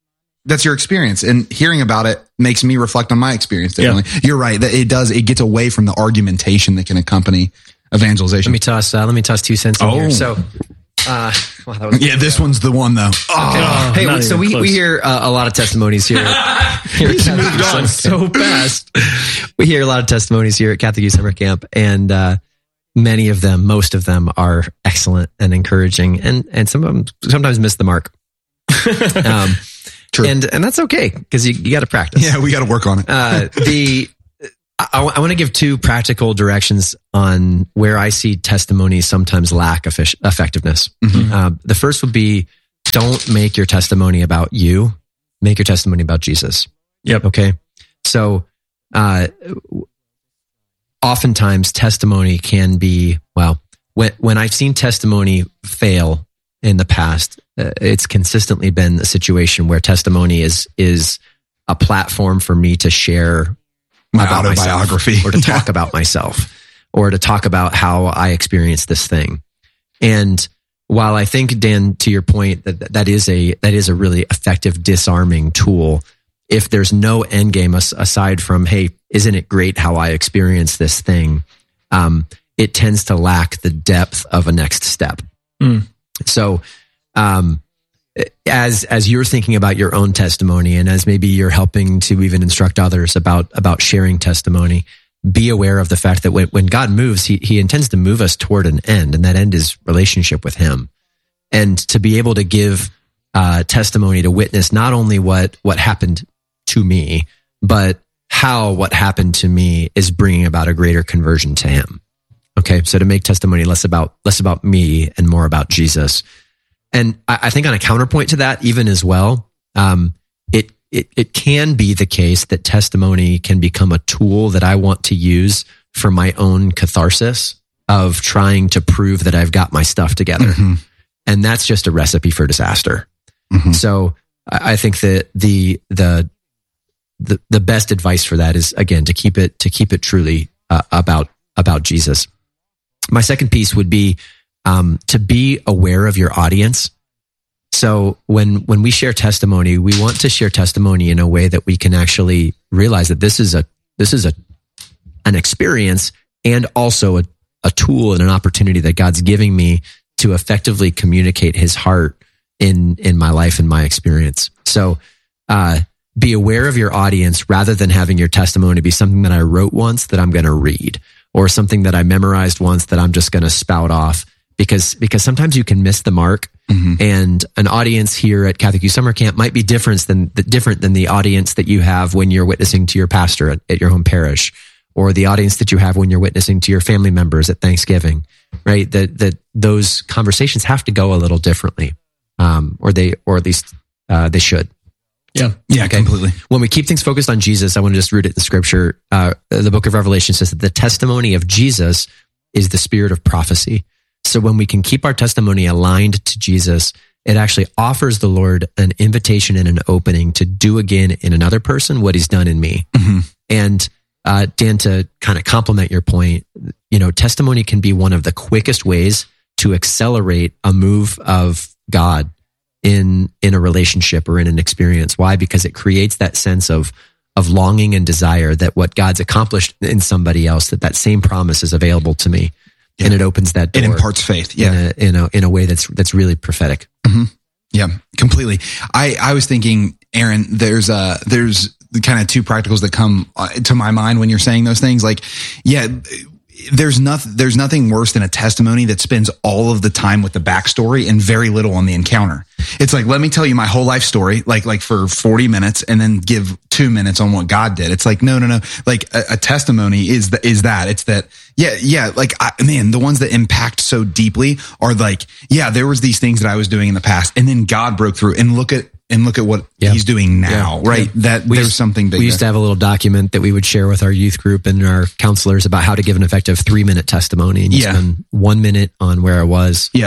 that's your experience, and hearing about it makes me reflect on my experience differently. Yeah. You're right that it does. It gets away from the argumentation that can accompany evangelization. Let me toss. Uh, let me toss two cents in oh. here. So, uh, wow, that was yeah, this one's the one though. Oh, okay. Hey, so we, we hear uh, a lot of testimonies here. here He's moved on so fast. We hear a lot of testimonies here at Catholic Youth Summer Camp, and uh, many of them, most of them, are excellent and encouraging, and and some of them sometimes miss the mark. um, True. And and that's okay, because you, you got to practice. Yeah, we got to work on it. uh, the I, I want to give two practical directions on where I see testimonies sometimes lack effic- effectiveness. Mm-hmm. Uh, the first would be, don't make your testimony about you. Make your testimony about Jesus. Yep. Okay. So, uh, oftentimes testimony can be, well, when, when I've seen testimony fail in the past, uh, it's consistently been a situation where testimony is, is a platform for me to share my about autobiography myself, or to talk about myself, or to talk about how I experienced this thing. And while I think, Dan, to your point, that that is a, that is a really effective disarming tool, if there's no end game aside from, hey, isn't it great how I experienced this thing? Um, it tends to lack the depth of a next step. Mm. So, um, as, as you're thinking about your own testimony, and as maybe you're helping to even instruct others about, about sharing testimony, be aware of the fact that when, when God moves, he, he intends to move us toward an end, and that end is relationship with him. And to be able to give, uh, testimony, to witness not only what, what happened to me, but how what happened to me is bringing about a greater conversion to him. Okay. So to make testimony less about, less about me and more about Jesus. And I, I think on a counterpoint to that, even as well, um, it, it, it can be the case that testimony can become a tool that I want to use for my own catharsis of trying to prove that I've got my stuff together. Mm-hmm. And that's just a recipe for disaster. Mm-hmm. So I, I think that the, the, the, the best advice for that is, again, to keep it, to keep it truly uh, about, about Jesus. My second piece would be, um, to be aware of your audience. So when, when we share testimony, we want to share testimony in a way that we can actually realize that this is a, this is a, an experience, and also a, a tool and an opportunity that God's giving me to effectively communicate his heart in, in my life and my experience. So, uh, be aware of your audience rather than having your testimony be something that I wrote once that I'm going to read, or something that I memorized once that I'm just going to spout off, because, because sometimes you can miss the mark. Mm-hmm. And an audience here at Catholic Youth Summer Camp might be different than, different than the audience that you have when you're witnessing to your pastor at, at your home parish, or the audience that you have when you're witnessing to your family members at Thanksgiving, right? That, that those conversations have to go a little differently. Um, or they, or at least, uh, they should. Yeah. Yeah, okay. Completely. When we keep things focused on Jesus, I want to just root it in scripture. Uh, the book of Revelation says that the testimony of Jesus is the spirit of prophecy. So when we can keep our testimony aligned to Jesus, it actually offers the Lord an invitation and an opening to do again in another person what he's done in me. Mm-hmm. And, uh, Dan, to kind of complement your point, you know, testimony can be one of the quickest ways to accelerate a move of God in, in a relationship or in an experience. Why? Because it creates that sense of, of longing and desire that what God's accomplished in somebody else, that that same promise is available to me. Yeah. And it opens that door. It imparts faith. Yeah. In a, in a, in a way that's, that's really prophetic. Mm-hmm. Yeah, completely. I, I was thinking, Aaron, there's uh there's kind of two practicals that come to my mind when you're saying those things. Like, yeah, there's nothing, there's nothing worse than a testimony that spends all of the time with the backstory and very little on the encounter. It's like, let me tell you my whole life story, like, like for forty minutes, and then give two minutes on what God did. It's like, no, no, no. Like a, a testimony is the, is that it's that, yeah, yeah. Like, I, man, the ones that impact so deeply are like, yeah, there was these things that I was doing in the past, and then God broke through, and look at, and look at what yeah. he's doing now, yeah. right? Yeah. That we there's used, something big we used there. to have a little document that we would share with our youth group and our counselors about how to give an effective three minute testimony. And you yeah. spend one minute on where I was. Yeah.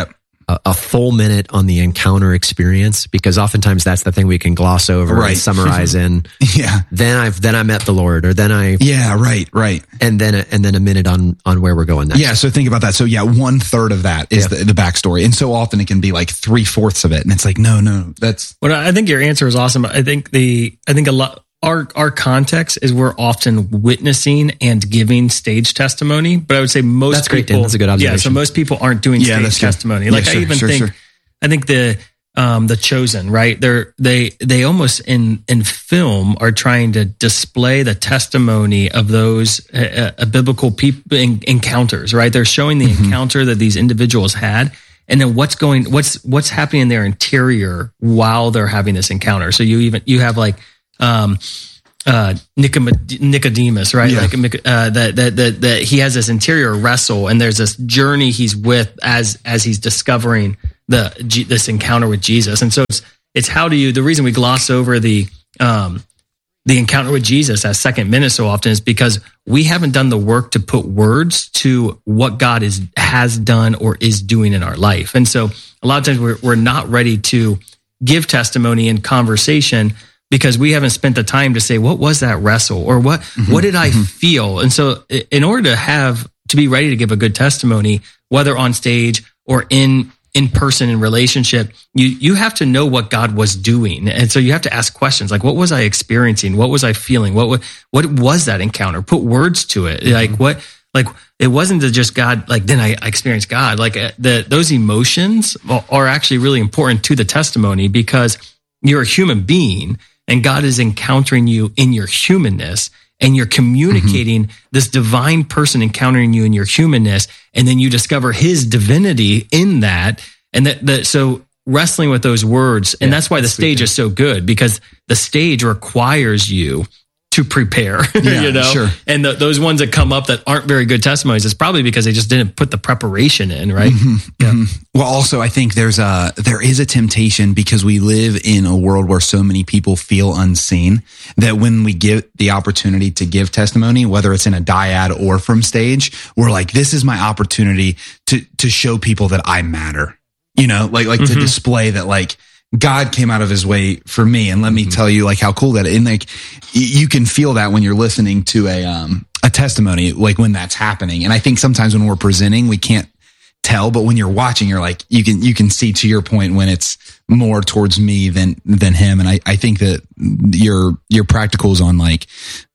a, a full minute on the encounter experience, because oftentimes that's the thing we can gloss over Right. and summarize in. Yeah. Then I've then I met the Lord, or then I Yeah, right, right. and then a, and then a minute on on where we're going next. Yeah, so think about that. So yeah, one third of that is Yeah. the, the backstory, and so often it can be like three fourths of it, and it's like, no, no, that's Well, I think your answer is awesome. I think the I think a lot our our context is we're often witnessing and giving stage testimony, but I would say most That's great, people Dan. That's a good Yeah, so observation. most people aren't doing Yeah, that's stage good. testimony. Yeah, Like I sure, even sure, think sure. I think the um the Chosen, right? They're they they almost in in film are trying to display the testimony of those uh, uh, biblical people in, encounters, right? They're showing the Mm-hmm. encounter that these individuals had, and then what's going what's what's happening in their interior while they're having this encounter. So you even you have like um uh Nicom- Nicodemus, right? Yeah. Like uh that, that that that he has this interior wrestle, and there's this journey he's with as as he's discovering the G- this encounter with Jesus. And so it's it's how do you the reason we gloss over the um the encounter with Jesus as second minute so often is because we haven't done the work to put words to what God is has done or is doing in our life. And so a lot of times we're we're not ready to give testimony and conversation because we haven't spent the time to say, what was that wrestle, or what Mm-hmm. what did I feel? And so i- in order to have to be ready to give a good testimony, whether on stage or in in person in relationship, you you have to know what God was doing. And so you have to ask questions like, what was I experiencing? What was I feeling? What wa- what was that encounter? Put words to it. Like what like it wasn't that just God, like then I, I experienced God. Like uh, the those emotions are- are actually really important to the testimony because you're a human being and God is encountering you in your humanness, and you're communicating this divine person encountering you in your humanness, and then you discover his divinity in that. And that, that so wrestling with those words, and that's why the stage is so good, because the stage requires you to prepare, Yeah, you know, sure. and the, those ones that come up that aren't very good testimonies, it's probably because they just didn't put the preparation in, right? Yeah. Mhm. Well, also, I think there's a there is a temptation because we live in a world where so many people feel unseen that when we get the opportunity to give testimony, whether it's in a dyad or from stage, we're like, this is my opportunity to to show people that I matter. You know, like like to Mhm. display that like God came out of his way for me, and let me tell you like how cool that is. And like y- you can feel that when you're listening to a um a testimony, like when that's happening. And I think sometimes when we're presenting, we can't tell, but when you're watching, you're like, you can, you can see, to your point, when it's more towards me than, than him. And I, I think that your, your practicals on like,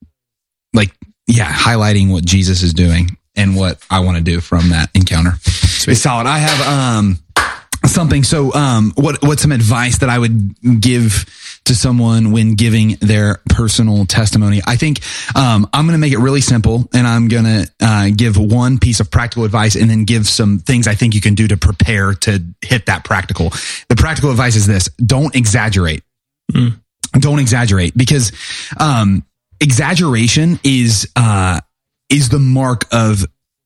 like, yeah, highlighting what Jesus is doing and what I want to do from that encounter is solid. I have, um, something. So, um, what, what's some advice that I would give to someone when giving their personal testimony? I think, um, I'm going to make it really simple, and I'm going to, uh, give one piece of practical advice and then give some things I think you can do to prepare to hit that practical. The practical advice is this: don't exaggerate. Mm. Don't exaggerate, because, um, exaggeration is, uh, is the mark of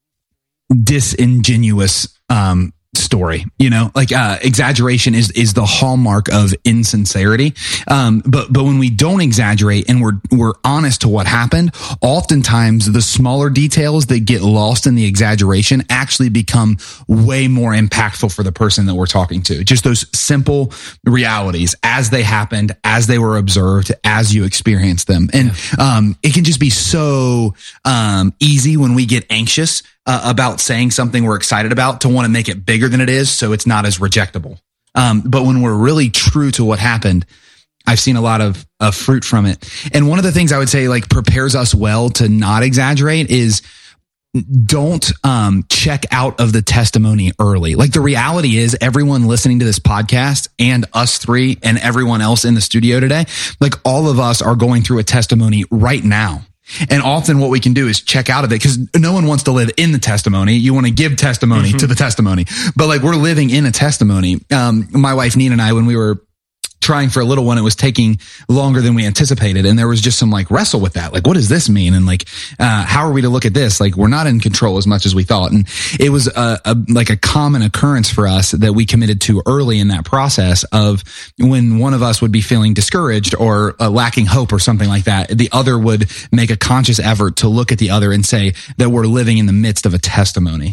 disingenuous, um, story, you know, like, uh, exaggeration is, is the hallmark of insincerity. Um, but, but when we don't exaggerate and we're, we're honest to what happened, oftentimes the smaller details that get lost in the exaggeration actually become way more impactful for the person that we're talking to. Just those simple realities as they happened, as they were observed, as you experienced them. And, um, it can just be so, um, easy when we get anxious Uh, about saying something we're excited about to want to make it bigger than it is, so it's not as rejectable. Um, but when we're really true to what happened, I've seen a lot of, of fruit from it. And one of the things I would say like prepares us well to not exaggerate is don't um, check out of the testimony early. Like the reality is everyone listening to this podcast and us three and everyone else in the studio today, like all of us are going through a testimony right now. And often what we can do is check out of it, because no one wants to live in the testimony. You want to give testimony mm-hmm. to the testimony, but like we're living in a testimony. Um, my wife Nina and I, when we were trying for a little one, it was taking longer than we anticipated. And there was just some like wrestle with that. Like, what does this mean? And like, uh, how are we to look at this? Like, we're not in control as much as we thought. And it was a, a like a common occurrence for us that we committed to early in that process of when one of us would be feeling discouraged or uh, lacking hope or something like that, the other would make a conscious effort to look at the other and say that we're living in the midst of a testimony.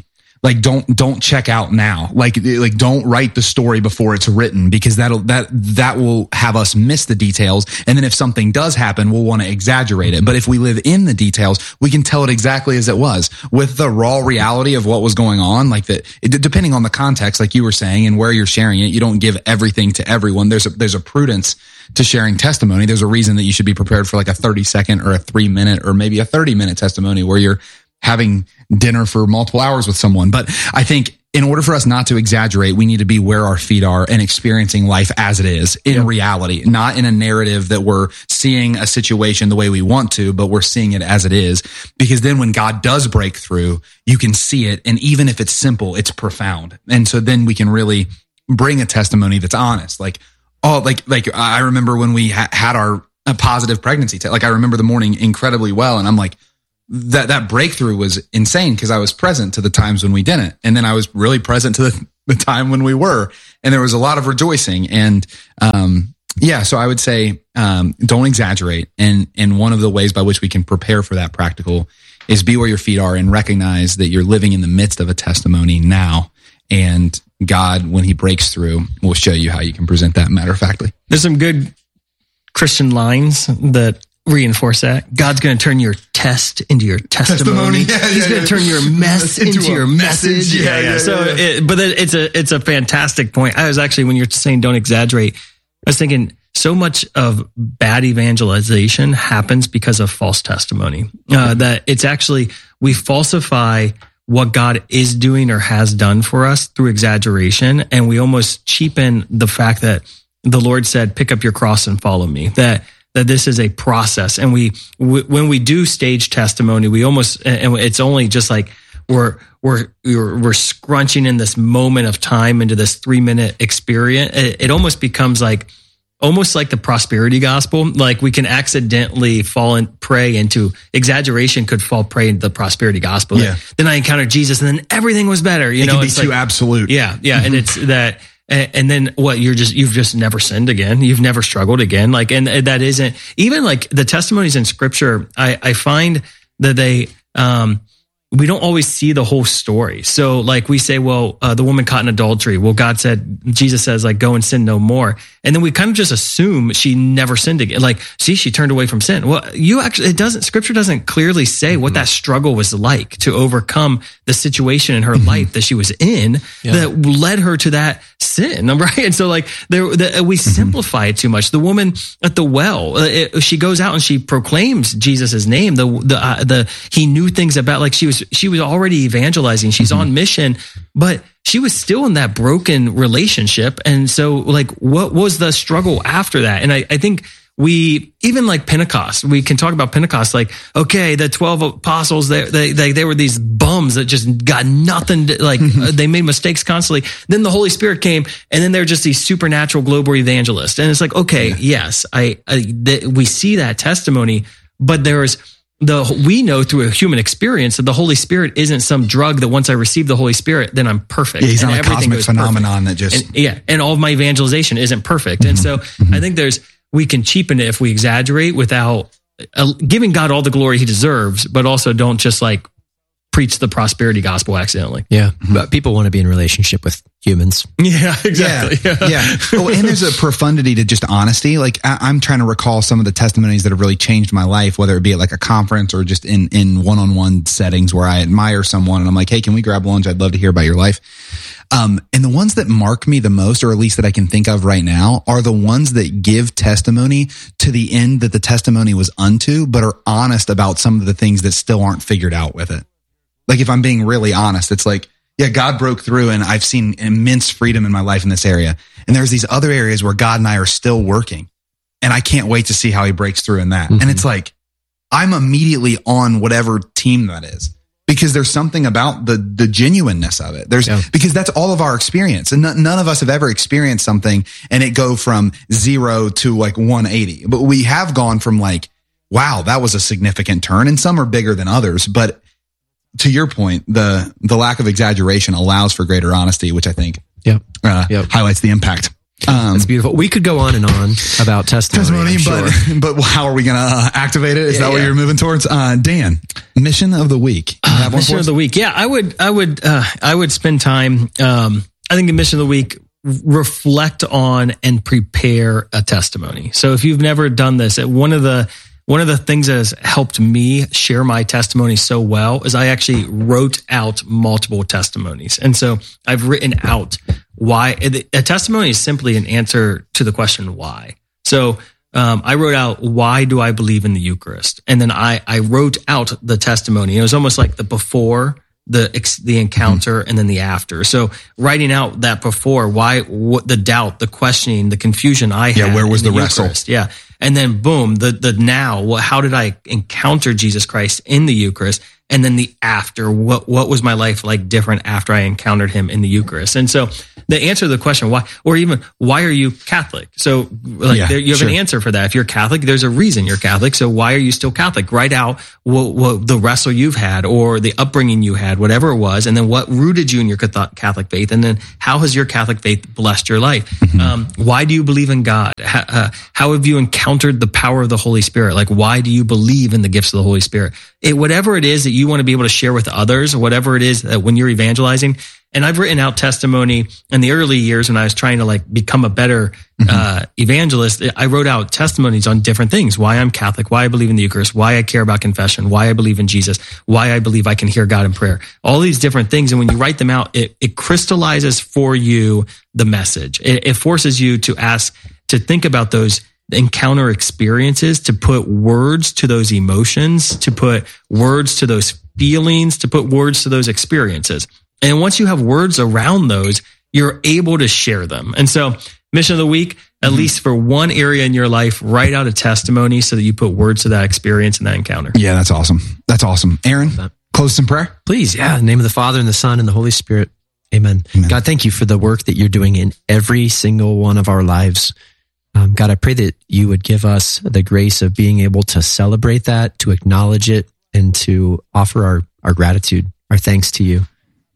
like don't don't check out now. Like like don't write the story before it's written, because that'll that that will have us miss the details. And then if something does happen, we'll want to exaggerate it. But if we live in the details, we can tell it exactly as it was, with the raw reality of what was going on. Like that, it, depending on the context, like you were saying, and where you're sharing it, you don't give everything to everyone. There's a there's a prudence to sharing testimony. There's a reason that you should be prepared for like a thirty second or a three minute or maybe a thirty minute testimony where you're having dinner for multiple hours with someone. But I think in order for us not to exaggerate, we need to be where our feet are and experiencing life as it is in yep. reality, not in a narrative that we're seeing a situation the way we want to, but we're seeing it as it is. Because then when God does break through, you can see it. And even if it's simple, it's profound. And so then we can really bring a testimony that's honest. Like, oh, like, like I remember when we ha- had our a positive pregnancy test. Like I remember the morning incredibly well. And I'm like, that, that breakthrough was insane because I was present to the times when we didn't. And then I was really present to the, the time when we were, and there was a lot of rejoicing. And, um, yeah, so I would say, um, don't exaggerate. And, and one of the ways by which we can prepare for that practical is be where your feet are and recognize that you're living in the midst of a testimony now. And God, when he breaks through, will show you how you can present that matter of factly. There's some good Christian lines that reinforce that. God's going to turn your test into your testimony. testimony. Yeah, He's yeah, going to yeah. turn your mess into, into your message. message. Yeah, yeah, yeah. So, yeah, yeah. It, but it's a it's a fantastic point. I was actually, when you're saying don't exaggerate, I was thinking so much of bad evangelization happens because of false testimony. Uh, that it's actually, we falsify what God is doing or has done for us through exaggeration, and we almost cheapen the fact that the Lord said, "Pick up your cross and follow me." That that this is a process. And we, we, when we do stage testimony, we almost, and it's only just like we're, we're, we're, we're scrunching in this moment of time into this three minute experience. It, it almost becomes like, almost like the prosperity gospel. Like we can accidentally fall and prey into exaggeration, could fall prey into the prosperity gospel. Yeah. Then I encountered Jesus and then everything was better. You it know, can be it's too like, absolute. Yeah. Yeah. And it's that, and then what, you're just, you've just never sinned again. You've never struggled again. Like, and that isn't even like the testimonies in scripture. I, I find that they, um, we don't always see the whole story. So like we say, well, uh, the woman caught in adultery. Well, God said, Jesus says like, go and sin no more. And then we kind of just assume she never sinned again. Like, see, she turned away from sin. Well, you actually, it doesn't, scripture doesn't clearly say what mm-hmm. that struggle was like to overcome the situation in her mm-hmm. life that she was in yeah. that led her to that sin. Right. And so like there, the, we mm-hmm. simplify it too much. The woman at the well, it, she goes out and she proclaims Jesus's name. The, the, uh, the, he knew things about, like she was, she was already evangelizing. She's mm-hmm. on mission, but she was still in that broken relationship. And so like, what was the struggle after that? And I, I think we, even like Pentecost, we can talk about Pentecost, like, okay, the twelve apostles, they, they, they, they were these bums that just got nothing to, like, mm-hmm. they made mistakes constantly. Then the Holy Spirit came, and then they're just these supernatural global evangelists. And it's like, okay, yeah. yes, I, I th- we see that testimony, but there's, The, we know through a human experience that the Holy Spirit isn't some drug that once I receive the Holy Spirit, then I'm perfect. Yeah, he's and not a cosmic phenomenon perfect. that just... And, yeah, and all of my evangelization isn't perfect. Mm-hmm. And so mm-hmm. I think there's, we can cheapen it if we exaggerate without uh, giving God all the glory he deserves, but also don't just like preach the prosperity gospel accidentally. Yeah, but people want to be in relationship with humans. Yeah, exactly. Yeah, yeah. yeah. Oh, and there's a profundity to just honesty. Like I, I'm trying to recall some of the testimonies that have really changed my life, whether it be at like a conference or just in in one-on-one settings where I admire someone and I'm like, hey, can we grab lunch? I'd love to hear about your life. Um, and the ones that mark me the most, or at least that I can think of right now, are the ones that give testimony to the end that the testimony was unto, but are honest about some of the things that still aren't figured out with it. Like if I'm being really honest, it's like, yeah, God broke through and I've seen immense freedom in my life in this area. And there's these other areas where God and I are still working. And I can't wait to see how he breaks through in that. Mm-hmm. And it's like, I'm immediately on whatever team that is, because there's something about the the genuineness of it. There's yeah. because that's all of our experience. And n- none of us have ever experienced something and it go from zero to like one eighty. But we have gone from like, wow, that was a significant turn. And some are bigger than others. But to your point, the the lack of exaggeration allows for greater honesty, which I think yep. Uh, yep. highlights the impact. Um, That's beautiful. We could go on and on about testimony, testimony sure. but but how are we going to uh, activate it? Is Yeah, that what yeah. you're moving towards? Uh, Dan, mission of the week. You have one Mission for of us? the week. Yeah, I would, I would, uh, I would spend time. Um, I think the mission of the week, reflect on and prepare a testimony. So if you've never done this, one of the one of the things that has helped me share my testimony so well is I actually wrote out multiple testimonies, and so I've written out why. A testimony is simply an answer to the question why. So um, I wrote out, why do I believe in the Eucharist? And then I, I wrote out the testimony. It was almost like the before, the the encounter, and then the after. So writing out that before, why, what the doubt, the questioning, the confusion I had. Yeah, where was in the wrestle? Eucharist. Yeah. And then boom, the the now, what, how did I encounter Jesus Christ in the Eucharist? And then the after, what what was my life like different after I encountered him in the Eucharist? And so the answer to the question why, or even why are you Catholic? So like Yeah, there, you have sure. an answer for that. If you're Catholic, there's a reason you're Catholic. So why are you still Catholic? Write out what, what the wrestle you've had or the upbringing you had, whatever it was, and then what rooted you in your Catholic faith, and then how has your Catholic faith blessed your life? Mm-hmm. Um, why do you believe in God? How, uh, how have you encountered the power of the Holy Spirit? Like, why do you believe in the gifts of the Holy Spirit? It, whatever it is that you want to be able to share with others, or whatever it is that when you're evangelizing. And I've written out testimony in the early years when I was trying to like become a better uh, evangelist. I wrote out testimonies on different things: why I'm Catholic, why I believe in the Eucharist, why I care about confession, why I believe in Jesus, why I believe I can hear God in prayer. All these different things. And when you write them out, it, it crystallizes for you the message. It, it forces you to ask, to think about those encounter experiences, to put words to those emotions, to put words to those feelings, to put words to those experiences. And once you have words around those, you're able to share them. And so, mission of the week, at Mm-hmm. least for one area in your life, write out a testimony so that you put words to that experience and that encounter. Yeah, that's awesome. That's awesome. Aaron, close us in prayer. Please, yeah. In the name of the Father and the Son and the Holy Spirit. Amen. Amen. God, thank you for the work that you're doing in every single one of our lives. Um, God, I pray that you would give us the grace of being able to celebrate that, to acknowledge it, and to offer our, our gratitude, our thanks to you.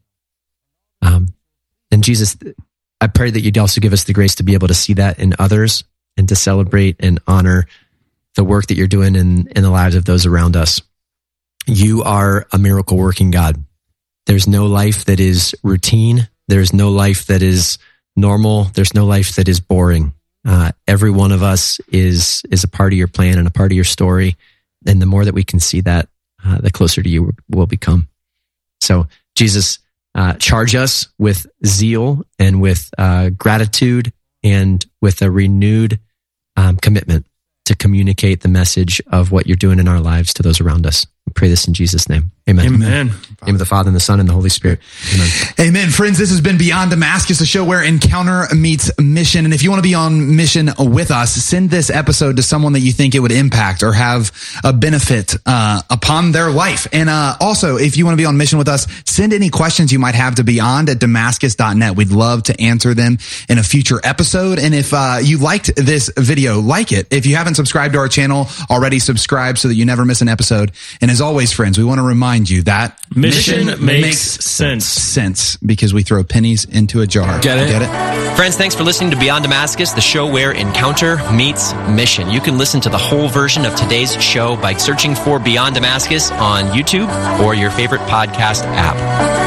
Um, and Jesus, I pray that you'd also give us the grace to be able to see that in others and to celebrate and honor the work that you're doing in, in the lives of those around us. You are a miracle working God. There's no life that is routine. There's no life that is normal. There's no life that is boring. Uh, every one of us is, is a part of your plan and a part of your story. And the more that we can see that, uh, the closer to you we'll become. So Jesus, uh, charge us with zeal and with, uh, gratitude and with a renewed, um, commitment to communicate the message of what you're doing in our lives to those around us. We pray this in Jesus' name. Amen. Amen. In the name of the Father and the Son and the Holy Spirit. Amen. Amen. Friends, this has been Beyond Damascus, a show where encounter meets mission. And if you want to be on mission with us, send this episode to someone that you think it would impact or have a benefit uh, upon their life. And uh, also, if you want to be on mission with us, send any questions you might have to beyond at damascus dot net. We'd love to answer them in a future episode. And if uh, you liked this video, like it. If you haven't subscribed to our channel already, subscribe so that you never miss an episode. And as always, friends, we want to remind you that Mission, mission makes, makes sense. sense because we throw pennies into a jar. Get it? Get it? Friends, thanks for listening to Beyond Damascus, the show where encounter meets mission. You can listen to the whole version of today's show by searching for Beyond Damascus on YouTube or your favorite podcast app.